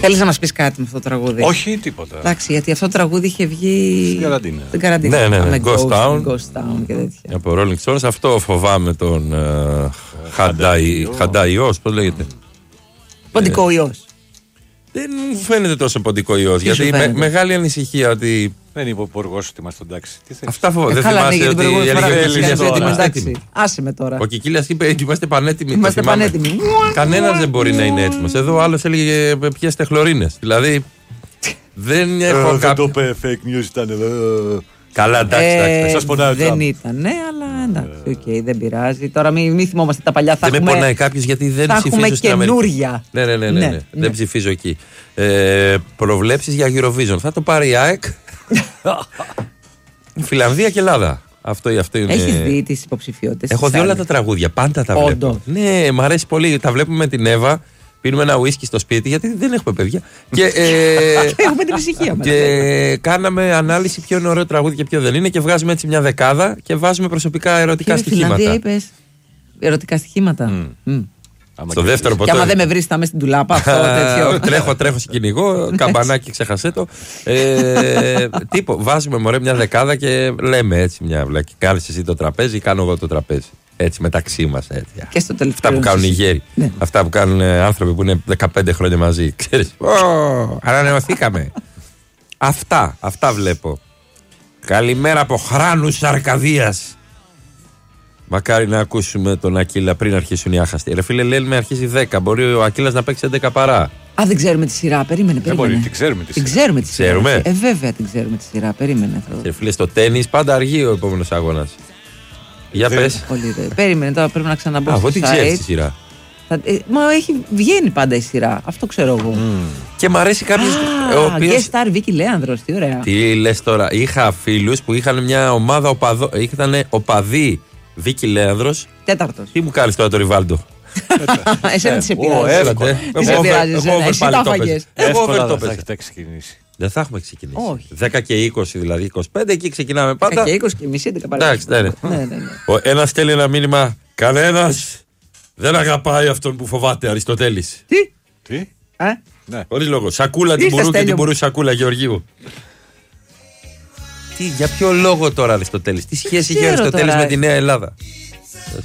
Θέλεις να μας πεις κάτι με αυτό το τραγούδι? Όχι, τίποτα. Εντάξει, γιατί αυτό το τραγούδι είχε βγει στην καραντίνα. Ναι. Ghost Town και τέτοια. από Rolling Stones. Αυτό φοβάμαι τον Χανταϊός, πώς λέγεται. Ποντικό ιός. Δεν μου φαίνεται τόσο ποντικό ιός. Γιατί μεγάλη ανησυχία ότι. Δεν είπε ο υπουργός ότι είμαστε εντάξει. Αυτά φοβάμαι. Δεν θυμάσαι ότι εντάξει. Άσε με τώρα. Ο Κικίλιας είπε είμαστε πανέτοιμοι. Είμαστε πανέτοιμοι. Κανένας δεν μπορεί να είναι έτοιμος. Εδώ ο άλλος έλεγε πιέστε χλωρίνες. Δηλαδή δεν έχω κάποιο. Το fake news ήταν εδώ. Καλά, εντάξει. Σας πονάει ο Τραμπ. Δεν ήταν, ναι, αλλά εντάξει, δεν πειράζει. Τώρα μην θυμόμαστε τα παλιά. Δεν με πονάει κάποιος γιατί δεν ψηφίζω στην Αμερική. Καινούρια. Ναι. Δεν ψηφίζω εκεί. Προβλέψεις για Eurovision. Θα το πάρει η ΑΕΚ. Φιλανδία και Ελλάδα. Αυτό είναι. Έχεις δει τις υποψηφιότητες? Έχω δει όλα τα τραγούδια. Πάντα τα βλέπω. Ναι, μ' αρέσει πολύ. Τα βλέπουμε με την Εύα. Πίνουμε ένα ουίσκι στο σπίτι γιατί δεν έχουμε παιδιά. Και έχουμε την ησυχία μας. Και κάναμε ανάλυση ποιο είναι ωραίο τραγούδι και ποιο δεν είναι. Και βγάζουμε έτσι μια δεκάδα και βάζουμε προσωπικά ερωτικά στοιχήματα. Φιλανδία είπες? Ερωτικά στοιχήματα. Στο δεύτερο ποτέ. Και άμα δεν με βρεις, θα είμαι στην τουλάπα. Αυτό τέτοιο. Τρέχω σε κυνηγό. Καμπανάκι, ξέχασέ το. Βάζουμε μωρέ μια δεκάδα και λέμε έτσι μια βλακή. Κάνεις εσύ το τραπέζι, κάνω εγώ το τραπέζι. Έτσι μεταξύ μας. Και στο τελευταίο. Αυτά που κάνουν οι γέροι. Ναι. Αυτά που κάνουν άνθρωποι που είναι 15 χρόνια μαζί. Ξέρεις. Ανανεωθήκαμε. Αυτά βλέπω. Καλημέρα από Χράνους Αρκαδίας. Μακάρι να ακούσουμε τον Ακύλα πριν αρχίσουν οι άχαστοι. Ρε φίλε, λένε με αρχίζει 10. Μπορεί ο Ακύλας να παίξει 11 παρά. Δεν ξέρουμε τη σειρά. Περίμενε. Δεν μπορεί, την ξέρουμε τη σειρά. Ξέρουμε. Βέβαια την ξέρουμε τη σειρά. Περίμενε. Ρε φίλε, στο τένις πάντα αργεί ο επόμενος αγώνας. Για πες. Περίμενε, τώρα πρέπει να ξαναμπω. Εγώ την ξέρεις τη σειρά. Μα βγαίνει πάντα η σειρά. Αυτό ξέρω εγώ. Και μ' αρέσει κάποιος. Guest star Βίκη Λέανδρος, τι ωραία. Τι λες τώρα. Είχα φίλους που είχαν μια ομάδα οπαδών. Ήταν οπαδοί Βίκη Λέανδρος. Τέταρτος. Τι μου κάνεις τώρα το Ριβάλντο? Εσένα τι σε πειράζει? Τι σε πειράζει? Εσύ τα φάγες. Εύκολα θα έχετε ξεκινήσει. Δεν θα έχουμε ξεκινήσει. Όχι. 10 και 20 δηλαδή, 25 εκεί ξεκινάμε πάντα. 10 και 20 και μισή, 11 παρά. Εντάξει, ναι. Ένας στέλνει ένα μήνυμα. Κανένας δεν αγαπάει αυτόν που φοβάται, Αριστοτέλης. Τι? Ναι. Χωρίς λόγο. Σακούλα την Μπουρού και την Μπουρού Σακούλα Γεωργίου. Για ποιο λόγο τώρα Αριστοτέλης? Τι σχέση είχε ο Αριστοτέλης με τη Νέα Ελλάδα?